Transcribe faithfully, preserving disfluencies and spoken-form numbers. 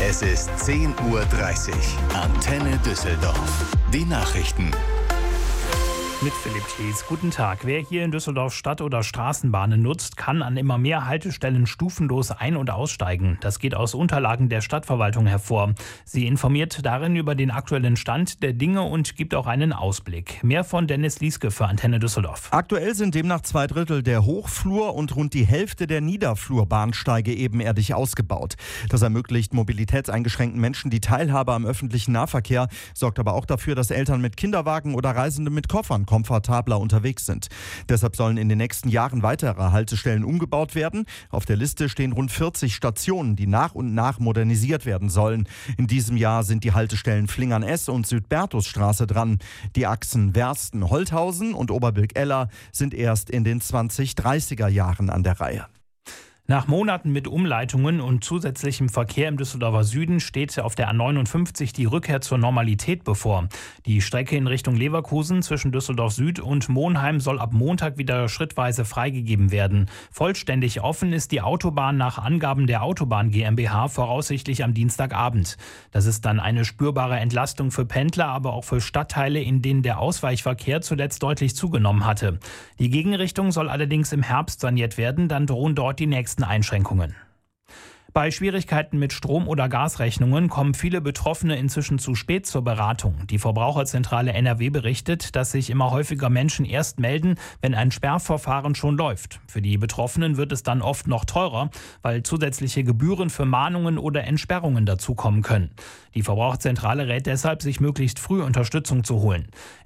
Es ist zehn Uhr dreißig. Antenne Düsseldorf. Die Nachrichten. Mit Philipp Thies. Guten Tag. Wer hier in Düsseldorf Stadt- oder Straßenbahnen nutzt, kann an immer mehr Haltestellen stufenlos ein- und aussteigen. Das geht aus Unterlagen der Stadtverwaltung hervor. Sie informiert darin über den aktuellen Stand der Dinge und gibt auch einen Ausblick. Mehr von Dennis Lieske für Antenne Düsseldorf. Aktuell sind demnach zwei Drittel der Hochflur- und rund die Hälfte der Niederflurbahnsteige ebenerdig ausgebaut. Das ermöglicht mobilitätseingeschränkten Menschen die Teilhabe am öffentlichen Nahverkehr, sorgt aber auch dafür, dass Eltern mit Kinderwagen oder Reisende mit Koffern komfortabler unterwegs sind. Deshalb sollen in den nächsten Jahren weitere Haltestellen umgebaut werden. Auf der Liste stehen rund vierzig Stationen, die nach und nach modernisiert werden sollen. In diesem Jahr sind die Haltestellen Flingern-S und Südbertusstraße dran. Die Achsen Wersten-Holthausen und Oberbilk-Eller sind erst in den zwanzig-dreißiger Jahren an der Reihe. Nach Monaten mit Umleitungen und zusätzlichem Verkehr im Düsseldorfer Süden steht auf der A neunundfünfzig die Rückkehr zur Normalität bevor. Die Strecke in Richtung Leverkusen zwischen Düsseldorf Süd und Monheim soll ab Montag wieder schrittweise freigegeben werden. Vollständig offen ist die Autobahn nach Angaben der Autobahn GmbH voraussichtlich am Dienstagabend. Das ist dann eine spürbare Entlastung für Pendler, aber auch für Stadtteile, in denen der Ausweichverkehr zuletzt deutlich zugenommen hatte. Die Gegenrichtung soll allerdings im Herbst saniert werden, dann drohen dort die nächsten Einschränkungen. Bei Schwierigkeiten mit Strom- oder Gasrechnungen kommen viele Betroffene inzwischen zu spät zur Beratung. Die Verbraucherzentrale N R W berichtet, dass sich immer häufiger Menschen erst melden, wenn ein Sperrverfahren schon läuft. Für die Betroffenen wird es dann oft noch teurer, weil zusätzliche Gebühren für Mahnungen oder Entsperrungen dazukommen können. Die Verbraucherzentrale rät deshalb, sich möglichst früh Unterstützung zu holen.